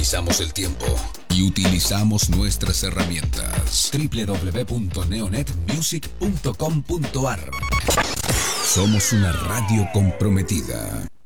Analizamos el tiempo y utilizamos nuestras herramientas. www.neonetmusic.com.ar. Somos una radio comprometida.